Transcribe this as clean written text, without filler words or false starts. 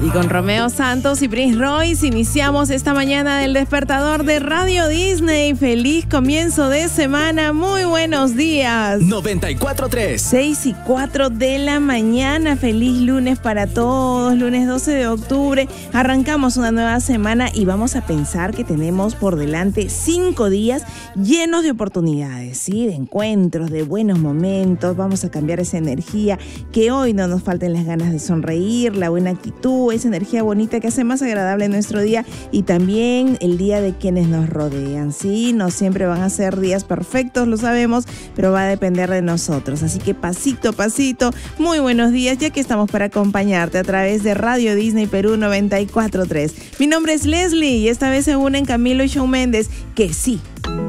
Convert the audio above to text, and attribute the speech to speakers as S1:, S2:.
S1: Y con Romeo Santos y Prince Royce iniciamos esta mañana del despertador de Radio Disney. Feliz comienzo de semana, muy buenos días.
S2: 94.3
S1: 6:04 de la mañana, feliz lunes para todos, lunes 12 de octubre. Arrancamos una nueva semana y vamos a pensar que tenemos por delante 5 días llenos de oportunidades, ¿sí? De encuentros, de buenos momentos. Vamos a cambiar esa energía, que hoy no nos falten las ganas de sonreír, la buena actitud, esa energía bonita que hace más agradable nuestro día y también el día de quienes nos rodean, ¿sí? No siempre van a ser días perfectos, lo sabemos, pero va a depender de nosotros. Así que pasito a pasito, muy buenos días, ya que estamos para acompañarte a través de Radio Disney Perú 94.3. Mi nombre es Leslie y esta vez se unen Camilo y Shawn Méndez, que sí,